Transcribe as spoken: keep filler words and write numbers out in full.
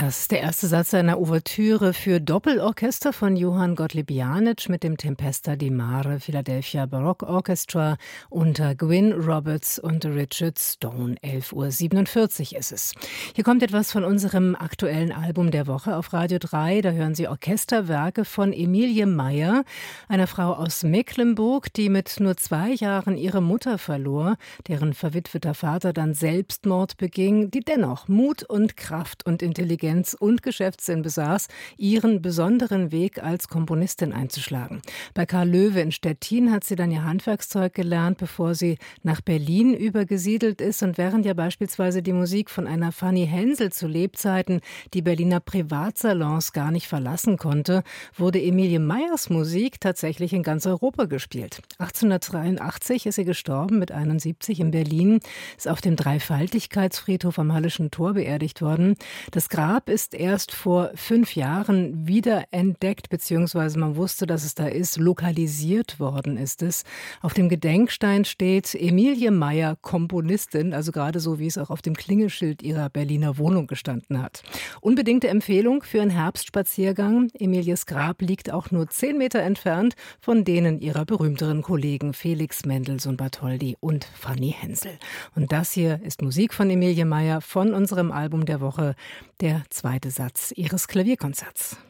Das ist der erste Satz einer Ouvertüre für Doppelorchester von Johann Gottlieb Janitsch mit dem Tempesta di Mare Philadelphia Baroque Orchestra unter Gwyn Roberts und Richard Stone. elf Uhr siebenundvierzig ist es. Hier kommt etwas von unserem aktuellen Album der Woche auf Radio drei. Da hören Sie Orchesterwerke von Emilie Meyer, einer Frau aus Mecklenburg, die mit nur zwei Jahren ihre Mutter verlor, deren verwitweter Vater dann Selbstmord beging, die dennoch Mut und Kraft und Intelligenz und Geschäftssinn besaß, ihren besonderen Weg als Komponistin einzuschlagen. Bei Karl Löwe in Stettin hat sie dann ihr Handwerkszeug gelernt, bevor sie nach Berlin übergesiedelt ist. Und während ja beispielsweise die Musik von einer Fanny Hensel zu Lebzeiten die Berliner Privatsalons gar nicht verlassen konnte, wurde Emilie Meyers Musik tatsächlich in ganz Europa gespielt. achtzehnhundertdreiundachtzig ist sie gestorben mit einundsiebzig in Berlin, ist auf dem Dreifaltigkeitsfriedhof am Hallischen Tor beerdigt worden. Das Grab ist erst vor fünf Jahren wiederentdeckt, beziehungsweise man wusste, dass es da ist, lokalisiert worden ist es. Auf dem Gedenkstein steht Emilie Meyer, Komponistin, also gerade so, wie es auch auf dem Klingelschild ihrer Berliner Wohnung gestanden hat. Unbedingte Empfehlung für einen Herbstspaziergang. Emilies Grab liegt auch nur zehn Meter entfernt von denen ihrer berühmteren Kollegen Felix Mendelssohn Bartholdy und Fanny Hensel. Und das hier ist Musik von Emilie Meyer von unserem Album der Woche, der zweite Satz ihres Klavierkonzerts.